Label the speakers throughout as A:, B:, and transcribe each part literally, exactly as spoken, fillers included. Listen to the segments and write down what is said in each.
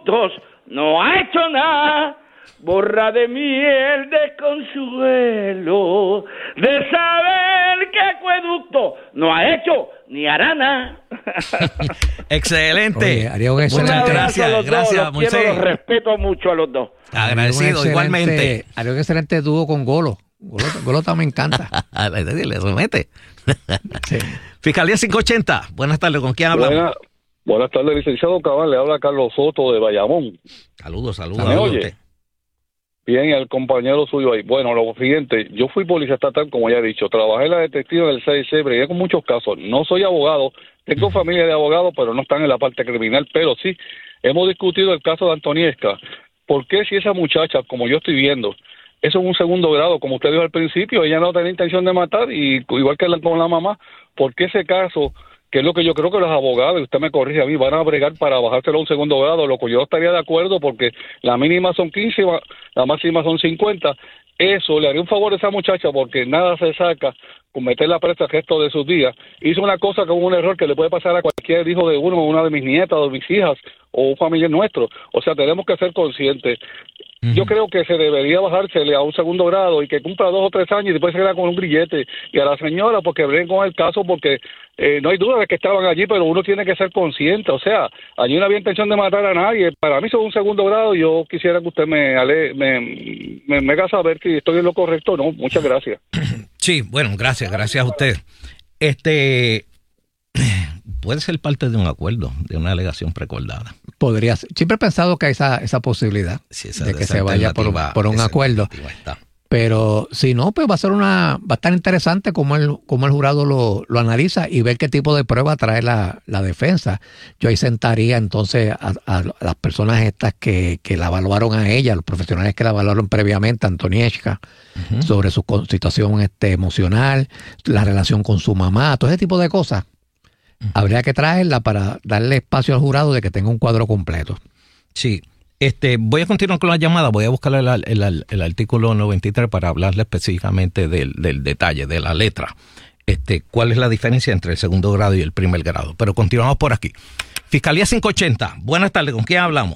A: acueductos no ha hecho nada. Borra de mí el desconsuelo de saber que acueducto no ha hecho ni hará nada.
B: Excelente.
C: Oye, muchas
B: gracias, gracias,
A: los
B: Moisés.
A: Quiero, los respeto mucho a los dos.
B: Agradecido, igualmente.
C: Haría un excelente dúo con Golo. Golo, Golo también me encanta.
B: Le remete.
C: Sí.
B: Fiscalía cinco ochenta. Buenas tardes, ¿con quién hablamos?
D: Buena, buenas tardes, licenciado Cabal. Le habla Carlos Soto de Bayamón.
B: Saludos, saludos.
D: ¿Me
B: a
D: oye?
B: usted.
D: Bien, el compañero suyo ahí. Bueno, lo siguiente, yo fui policía estatal, como ya he dicho, trabajé en la detective del C I C, bregué con muchos casos. No soy abogado, tengo familia de abogados, pero no están en la parte criminal, pero sí, hemos discutido el caso de Antoniesca. ¿Por qué si esa muchacha, como yo estoy viendo, eso es un segundo grado, como usted dijo al principio, ella no tenía intención de matar, y igual que la, con la mamá, ¿por qué ese caso, que es lo que yo creo que los abogados, y usted me corrige a mí, van a bregar para bajárselo a un segundo grado, lo que yo estaría de acuerdo, porque la mínima son quince, la máxima son cincuenta, eso le haría un favor a esa muchacha, porque nada se saca con meterla presa el resto de sus días. Hizo una cosa que hubo un error que le puede pasar a cualquier hijo de uno, una de mis nietas, o de mis hijas, o un familiar nuestro. O sea, tenemos que ser conscientes. Uh-huh. Yo creo que se debería bajársele a un segundo grado y que cumpla dos o tres años y después se queda con un grillete. Y a la señora, porque breguen con el caso, porque eh, no hay duda de que estaban allí, pero uno tiene que ser consciente. O sea, allí no había intención de matar a nadie. Para mí eso es un segundo grado y yo quisiera que usted me, ale, me, me, me haga saber si estoy en lo correcto o no. Muchas gracias.
B: Sí, bueno, gracias, gracias a usted. Este... puede ser parte de un acuerdo, de una alegación precordada.
C: Podría ser. Siempre he pensado que hay esa, esa posibilidad sí, esa, de que se vaya por, por un acuerdo.
B: Está.
C: Pero si no, pues va a ser una, va a estar interesante cómo el, cómo el jurado lo, lo analiza y ver qué tipo de prueba trae la, la defensa. Yo ahí sentaría entonces a, a las personas estas que, que la evaluaron a ella, los profesionales que la evaluaron previamente, Antoniesca, uh-huh. sobre su situación este, emocional, la relación con su mamá, todo ese tipo de cosas. Habría que traerla para darle espacio al jurado de que tenga un cuadro completo.
B: Sí. Este, voy a continuar con la llamada. Voy a buscar el, el, el, el artículo noventa y tres para hablarle específicamente del, del detalle, de la letra. Este, ¿cuál es la diferencia entre el segundo grado y el primer grado? Pero continuamos por aquí. Fiscalía cinco ochenta. Buenas tardes. ¿Con quién hablamos?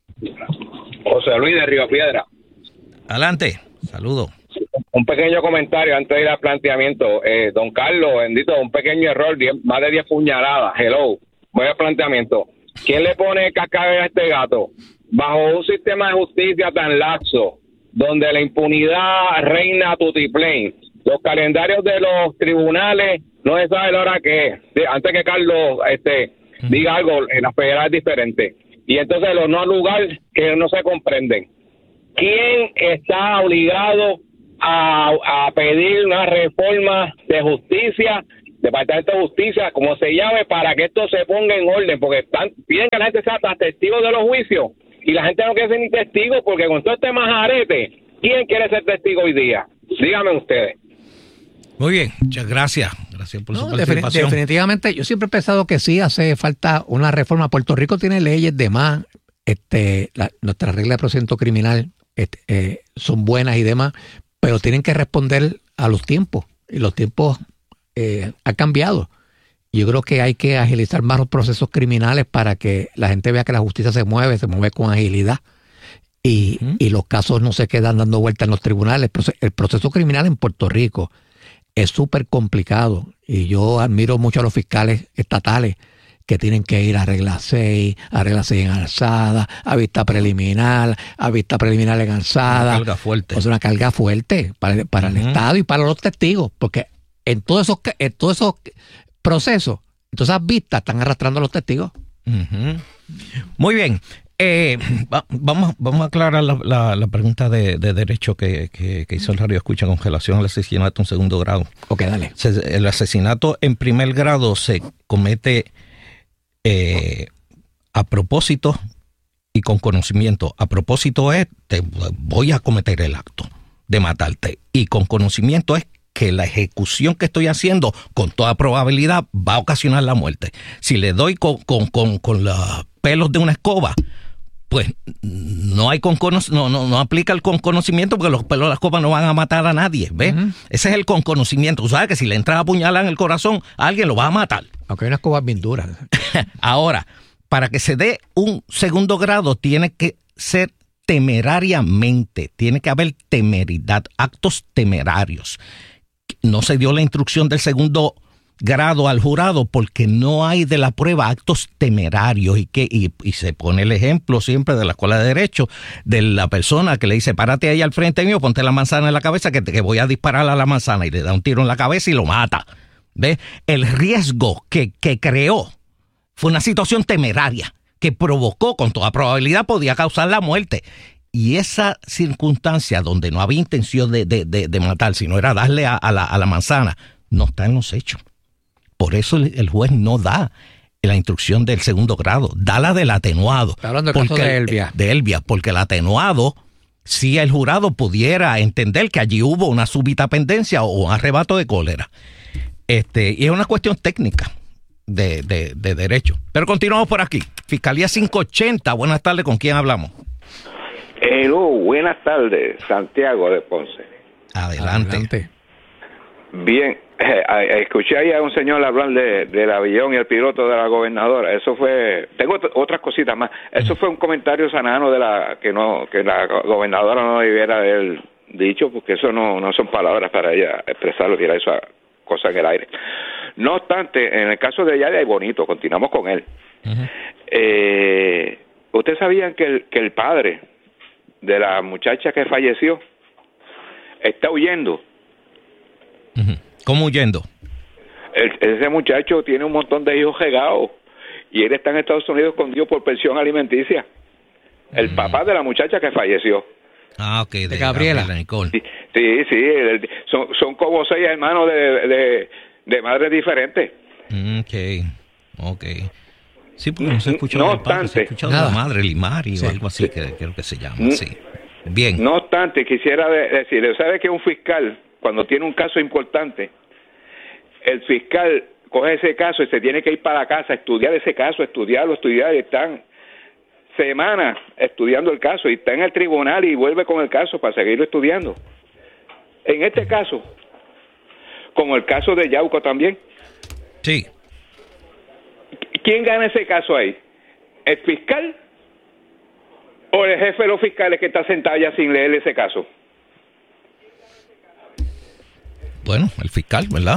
E: José Luis de Río Piedra.
B: Adelante. Saludos.
E: Un pequeño comentario antes de ir al planteamiento. Eh, don Carlos, bendito, un pequeño error, diez, más de diez puñaladas. Hello. Voy al planteamiento. ¿Quién le pone cascabel a este gato? Bajo un sistema de justicia tan laxo, donde la impunidad reina tutiplén, los calendarios de los tribunales no se sabe la hora que es. Antes que Carlos este, diga algo, en la federal es diferente. Y entonces los no lugar que no se comprenden. ¿Quién está obligado a, a pedir una reforma de justicia, Departamento de Justicia, como se llame, para que esto se ponga en orden? Porque están, piden que la gente sea testigo de los juicios y la gente no quiere ser ni testigo, porque con todo este majarete, ¿quién quiere ser testigo hoy día? Díganme ustedes.
B: Muy bien, muchas gracias. Gracias por
C: no,
B: su participación.
C: Definitivamente, yo siempre he pensado que sí hace falta una reforma. Puerto Rico tiene leyes de más, este, la, nuestras reglas de procedimiento criminal este, eh, son buenas y demás, pero tienen que responder a los tiempos, y los tiempos eh, han cambiado. Yo creo que hay que agilizar más los procesos criminales para que la gente vea que la justicia se mueve, se mueve con agilidad y, uh-huh. y los casos no se quedan dando vueltas en los tribunales. El proceso, el proceso criminal en Puerto Rico es súper complicado y yo admiro mucho a los fiscales estatales que tienen que ir a regla seis, a regla seis en alzada, a vista preliminar, a vista preliminar en alzada.
B: Una carga fuerte.
C: O sea, una carga fuerte para, para uh-huh. el Estado y para los testigos, porque en todos esos, en todos esos procesos, todas esas vistas están arrastrando a los testigos.
B: Uh-huh. Muy bien. Eh, va, vamos, vamos a aclarar la, la, la pregunta de, de derecho que, que, que hizo el Radio Escucha con relación al asesinato en segundo grado.
C: Ok, dale.
B: Se, el asesinato en primer grado se comete eh, a propósito y con conocimiento. A propósito es, te voy a cometer el acto de matarte. Y con conocimiento es que la ejecución que estoy haciendo con toda probabilidad va a ocasionar la muerte. Si le doy con, con, con, con los pelos de una escoba, pues no hay con cono- no, no, no aplica el con conocimiento, porque los pelos de la escoba no van a matar a nadie, ¿ves? Uh-huh. Ese es el con conocimiento. Tú sabes que si le entras a puñalar en el corazón, a alguien lo va a matar.
C: Aunque hay unas escobas bien duras.
B: Ahora, para que se dé un segundo grado tiene que ser temerariamente, tiene que haber temeridad, actos temerarios. No se dio la instrucción del segundo grado al jurado porque no hay de la prueba actos temerarios y que y, y se pone el ejemplo siempre de la Escuela de Derecho de la persona que le dice párate ahí al frente mío, ponte la manzana en la cabeza que, te, que voy a disparar a la manzana y le da un tiro en la cabeza y lo mata. ¿Ves? El riesgo que, que creó fue una situación temeraria que provocó, con toda probabilidad podía causar la muerte. Y esa circunstancia donde no había intención de, de, de, de matar, sino era darle a, a, la, a la manzana, no está en los hechos. Por eso el, el juez no da la instrucción del segundo grado, da la del atenuado.
C: Está hablando del caso de Elvia.
B: De Elvia, porque el atenuado, si el jurado pudiera entender que allí hubo una súbita pendencia o un arrebato de cólera. Este, y es una cuestión técnica de, de, de derecho. Pero continuamos por aquí. Fiscalía quinientos ochenta, buenas tardes, ¿con quién hablamos?
F: Hello, buenas tardes, Santiago de Ponce.
B: Adelante. Adelante.
F: Bien, eh, escuché ahí a un señor hablar de, del avión y el piloto de la gobernadora. Eso fue, tengo otras cositas más. Eso fue un comentario sanano de la que no que la gobernadora no debiera haber dicho, porque eso no, no son palabras para ella expresarlo, tirar esa cosa en el aire. No obstante, en el caso de ella, es bonito, continuamos con él. Uh-huh. Eh, ¿Ustedes sabían que el, que el padre de la muchacha que falleció está huyendo?
B: Uh-huh. ¿Cómo huyendo?
F: El, ese muchacho tiene un montón de hijos regados y él está en Estados Unidos escondido por pensión alimenticia. El uh-huh. papá de la muchacha que falleció.
B: Ah, ok, de,
C: de Gabriela.
B: Gabriela Nicole.
F: Sí, sí, sí el, son, son como seis hermanos de, de, de madres diferentes.
B: Ok, ok. Sí, porque no se escuchó
F: no
B: del padre,
F: obstante,
B: se escuchó de la madre, Limari sí. o algo así, sí. que creo que se llama, sí. Bien.
F: No obstante, quisiera decirle, ¿sabe que un fiscal, cuando tiene un caso importante, el fiscal coge ese caso y se tiene que ir para la casa a estudiar ese caso, estudiarlo, estudiar, y están semanas estudiando el caso y está en el tribunal y vuelve con el caso para seguirlo estudiando? En este caso, como el caso de Yauco también.
B: Sí.
F: ¿Quién gana ese caso ahí? ¿El fiscal o el jefe de los fiscales que está sentado ya sin leer ese caso?
B: Bueno, el fiscal, ¿verdad?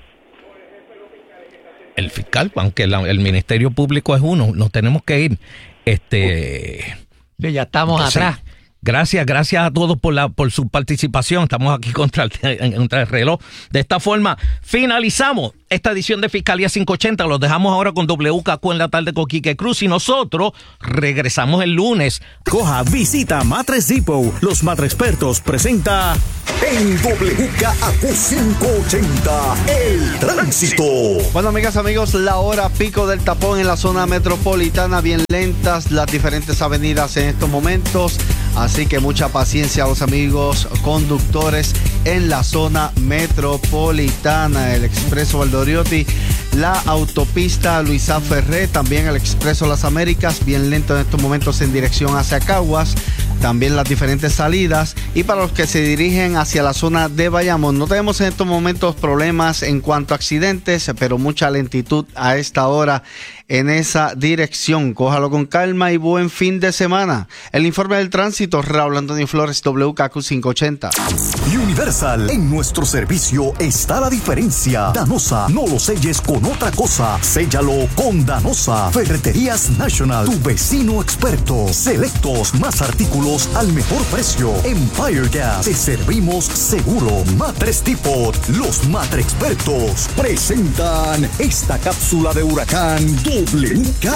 B: El fiscal, aunque la, el Ministerio Público es uno, nos tenemos que ir. Este,
C: sí, ya estamos
B: sí.
C: atrás.
B: Gracias, gracias a todos por la por su participación. Estamos aquí contra el, contra el reloj. De esta forma, finalizamos esta edición de Fiscalía quinientos ochenta. Los dejamos ahora con W K Q en la tarde con Quique Cruz y nosotros regresamos el lunes.
G: Coja, visita Matres Depot. Los Matrexpertos presenta en W K Q quinientos ochenta el tránsito.
H: Bueno, amigas, amigos, la hora pico del tapón en la zona metropolitana, bien lentas las diferentes avenidas en estos momentos. Así que mucha paciencia a los amigos conductores en la zona metropolitana. El expreso Valdoriotti, la autopista Luisa Ferré, también el expreso Las Américas, bien lento en estos momentos en dirección hacia Caguas. También las diferentes salidas. Y para los que se dirigen hacia la zona de Bayamón, no tenemos en estos momentos problemas en cuanto a accidentes, pero mucha lentitud a esta hora en esa dirección. Cójalo con calma y buen fin de semana. El informe del tránsito, Raúl Antonio Flores, W K Q quinientos ochenta.
G: Universal, en nuestro servicio está la diferencia. Danosa, no lo selles con otra cosa. Séllalo con Danosa. Ferreterías National, tu vecino experto. Selectos, más artículos al mejor precio. Empire Gas, te servimos seguro. Matres Depot, los Matrexpertos presentan esta cápsula de huracán W K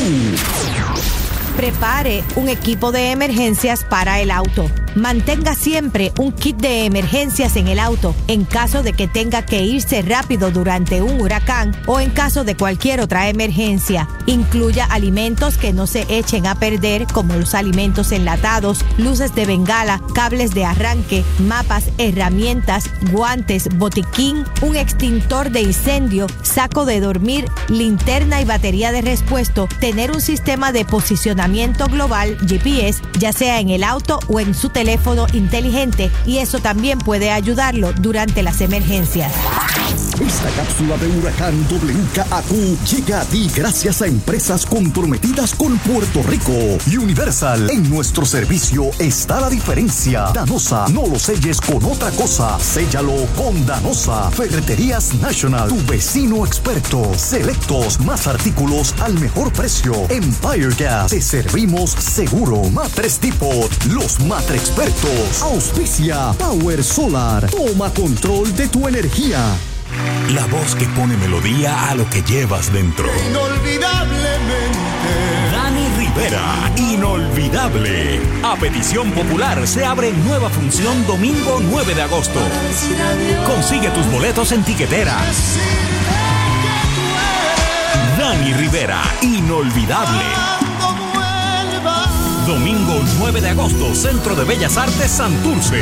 G: Q.
I: Prepare un equipo de emergencias para el auto. Mantenga siempre un kit de emergencias en el auto en caso de que tenga que irse rápido durante un huracán o en caso de cualquier otra emergencia. Incluya alimentos que no se echen a perder, como los alimentos enlatados, luces de bengala, cables de arranque, mapas, herramientas, guantes, botiquín, un extintor de incendio, saco de dormir, linterna y batería de repuesto. Tener un sistema de posicionamiento global G P S, ya sea en el auto o en su teléfono teléfono inteligente y eso también puede ayudarlo durante las emergencias.
G: Esta cápsula de huracán W K A Q llega a ti gracias a empresas comprometidas con Puerto Rico. Universal, en nuestro servicio está la diferencia. Danosa, no lo selles con otra cosa, séllalo con Danosa. Ferreterías National, tu vecino experto. Selectos, más artículos al mejor precio. Empire Gas, te servimos seguro. Matres Depot, los matre expertos. Auspicia Power Solar, toma control de tu energía.
J: La voz que pone melodía a lo que llevas dentro.
K: Inolvidablemente.
J: Dani Rivera, inolvidable. A petición popular se abre nueva función domingo nueve de agosto. Consigue tus boletos en Tiquetera. Dani Rivera, inolvidable. Domingo nueve de agosto, Centro de Bellas Artes Santurce.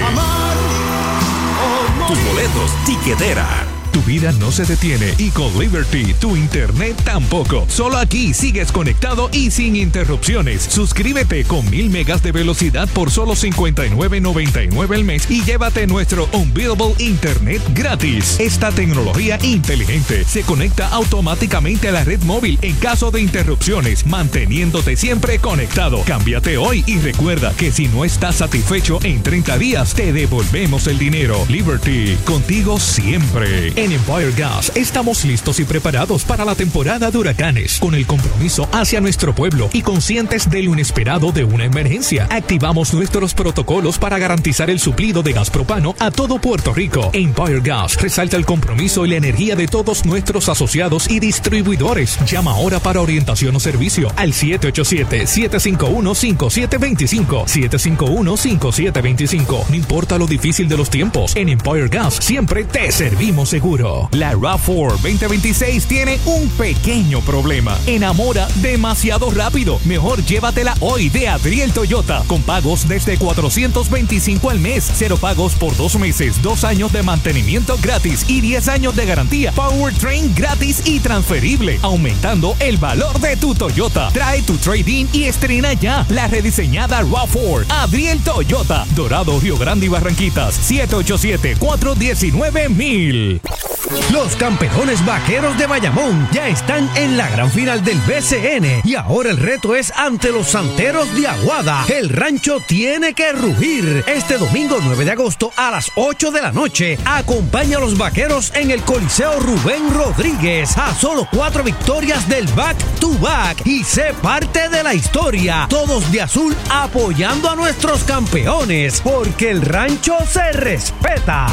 J: Tus boletos, Tiquetera.
L: Tu vida no se detiene y con Liberty tu internet tampoco. Solo aquí sigues conectado y sin interrupciones. Suscríbete con mil megas de velocidad por solo cincuenta y nueve noventa y nueve al mes y llévate nuestro Unbeatable Internet gratis. Esta tecnología inteligente se conecta automáticamente a la red móvil en caso de interrupciones, manteniéndote siempre conectado. Cámbiate hoy y recuerda que si no estás satisfecho en treinta días, te devolvemos el dinero. Liberty, contigo siempre. En Empire Gas estamos listos y preparados para la temporada de huracanes, con el compromiso hacia nuestro pueblo y conscientes de lo inesperado de una emergencia. Activamos nuestros protocolos para garantizar el suplido de gas propano a todo Puerto Rico. Empire Gas resalta el compromiso y la energía de todos nuestros asociados y distribuidores. Llama ahora para orientación o servicio al siete ocho siete, siete cinco uno, cinco siete dos cinco, siete cinco uno, cinco siete dos cinco. No importa lo difícil de los tiempos, en Empire Gas siempre te servimos seguro. La RAV cuatro veinte veintiséis tiene un pequeño problema. Enamora demasiado rápido. Mejor llévatela hoy de Adriel Toyota. Con pagos desde cuatrocientos veinticinco al mes. Cero pagos por dos meses. Dos años de mantenimiento gratis y diez años de garantía. Powertrain gratis y transferible. Aumentando el valor de tu Toyota. Trae tu trade-in y estrena ya la rediseñada RAV cuatro. Adriel Toyota. Dorado, Río Grande y Barranquitas. siete ocho siete, cuatro uno nueve, mil.
M: Los campeones vaqueros de Bayamón ya están en la gran final del B C N y ahora el reto es ante los santeros de Aguada. El rancho tiene que rugir. Este domingo nueve de agosto a las ocho de la noche, acompaña a los vaqueros en el Coliseo Rubén Rodríguez a solo cuatro victorias del back to back y sé parte de la historia. Todos de azul apoyando a nuestros campeones porque el rancho se respeta.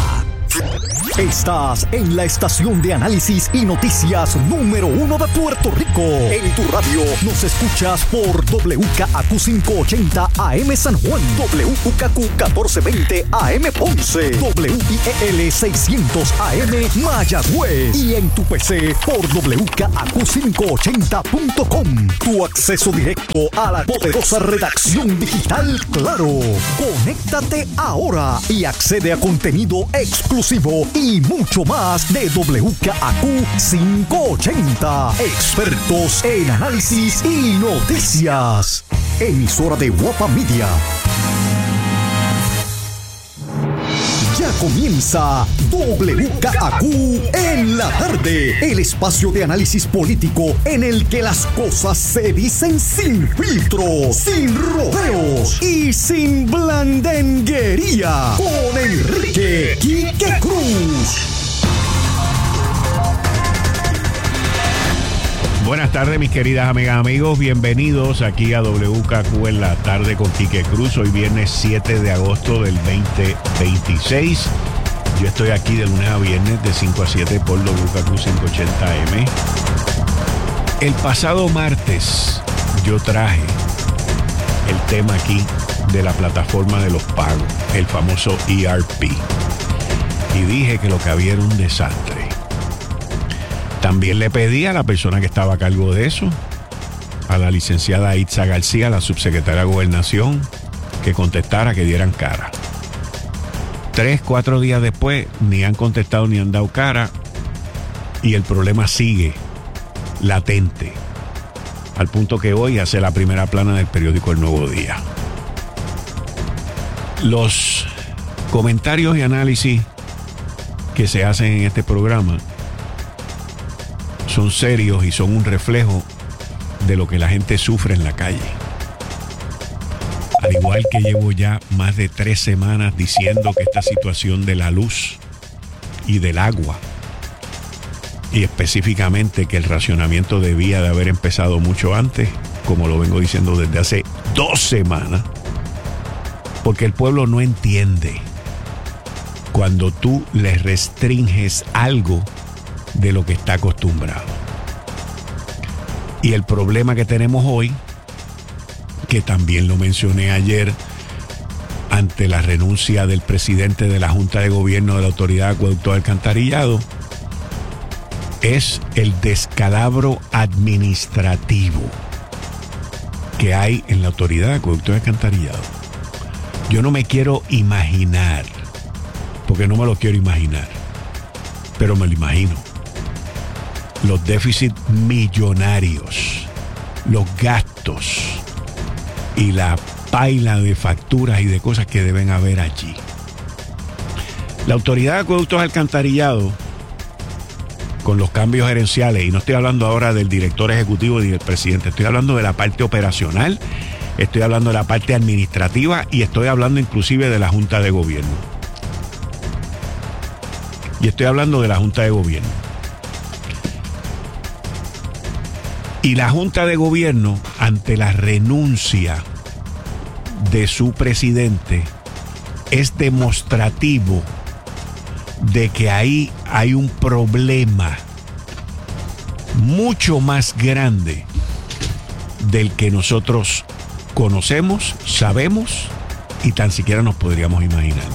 G: Estás en la estación de análisis y noticias número uno de Puerto Rico. En tu radio nos escuchas por W K A Q quinientos ochenta A M San Juan, W K Q catorce veinte A M Ponce, W I E L seiscientos A M Mayagüez y en tu P C por W K A Q quinientos ochenta punto com. Tu acceso directo a la poderosa redacción digital Claro. Conéctate ahora y accede a contenido exclusivo y mucho más de W K A Q quinientos ochenta. Expertos en análisis y noticias. Emisora de Guapa Media. Ya comienza W K A Q en la tarde, el espacio de análisis político en el que las cosas se dicen sin filtros, sin rodeos y sin blandenguería. Con Enrique Quique Cruz.
N: Buenas tardes, mis queridas amigas, amigos. Bienvenidos aquí a W K Q en la tarde con Quique Cruz. Hoy viernes siete de agosto del veinte veintiséis. Yo estoy aquí de lunes a viernes de cinco a siete por W K Q quinientos ochenta A M. El pasado martes yo traje el tema aquí de la plataforma de los pagos, el famoso E R P. Y dije que lo que había era un desastre. También le pedí a la persona que estaba a cargo de eso, a la licenciada Itza García, la subsecretaria de Gobernación, que contestara, que dieran cara. Tres, cuatro días después, ni han contestado ni han dado cara, y el problema sigue latente, al punto que hoy hace la primera plana del periódico El Nuevo Día. Los comentarios y análisis que se hacen en este programa son serios y son un reflejo de lo que la gente sufre en la calle. Al igual que llevo ya más de tres semanas diciendo que esta situación de la luz y del agua, y específicamente que el racionamiento debía de haber empezado mucho antes, como lo vengo diciendo desde hace dos semanas, porque el pueblo no entiende cuando tú le restringes algo de lo que está acostumbrado. Y el problema que tenemos hoy, que también lo mencioné ayer ante la renuncia del presidente de la Junta de Gobierno de la Autoridad de Acueducto y Alcantarillado, es el descalabro administrativo que hay en la Autoridad de Acueducto y Alcantarillado. Yo no me quiero imaginar, porque no me lo quiero imaginar, pero me lo imagino. Los déficits millonarios, los gastos y la paila de facturas y de cosas que deben haber allí. La Autoridad de Acueductos y Alcantarillado, con los cambios gerenciales, y no estoy hablando ahora del director ejecutivo ni del presidente, estoy hablando de la parte operacional, estoy hablando de la parte administrativa y estoy hablando inclusive de la Junta de Gobierno. Y estoy hablando de la Junta de Gobierno. Y la Junta de Gobierno, ante la renuncia de su presidente, es demostrativo de que ahí hay un problema mucho más grande del que nosotros conocemos, sabemos y tan siquiera nos podríamos imaginar.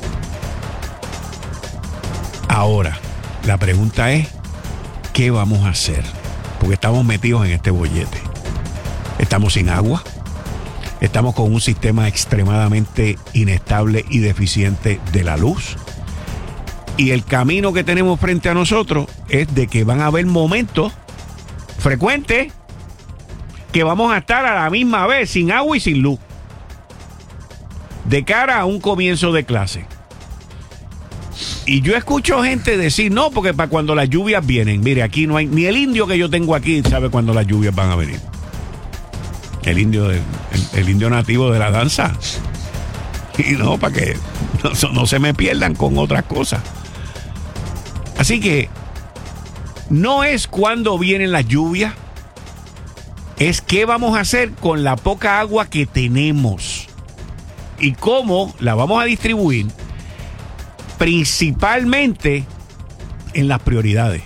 N: Ahora, la pregunta es, ¿qué vamos a hacer? Porque estamos metidos en este bollete. Estamos sin agua. Estamos con un sistema extremadamente inestable y deficiente de la luz. Y el camino que tenemos frente a nosotros es de que van a haber momentos frecuentes que vamos a estar a la misma vez sin agua y sin luz, de cara a un comienzo de clase. Y yo escucho gente decir, no, porque para cuando las lluvias vienen, mire, aquí no hay, ni el indio que yo tengo aquí sabe cuándo las lluvias van a venir. El indio, de, el, el indio nativo de la danza. Y no, para que no, no se me pierdan con otras cosas. Así que no es cuándo vienen las lluvias, es qué vamos a hacer con la poca agua que tenemos y cómo la vamos a distribuir, principalmente en las prioridades.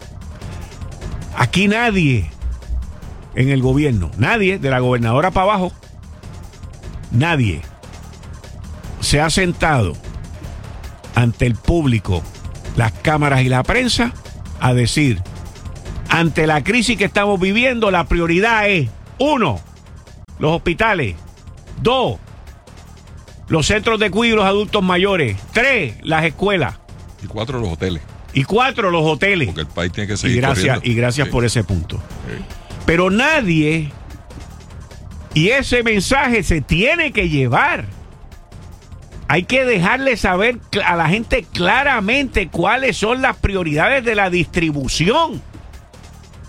N: Aquí nadie en el gobierno, nadie, de la gobernadora para abajo, nadie se ha sentado ante el público, las cámaras y la prensa a decir, ante la crisis que estamos viviendo, la prioridad es, uno, los hospitales, dos, los centros de cuidado de los adultos mayores, tres, las escuelas.
O: Y cuatro, los hoteles.
N: Y cuatro, los hoteles.
O: Porque el país tiene que seguir
N: Y gracias,
O: corriendo.
N: y gracias
O: Sí.
N: por ese punto.
O: Sí.
N: Pero nadie, y ese mensaje se tiene que llevar. Hay que dejarle saber a la gente claramente cuáles son las prioridades de la distribución.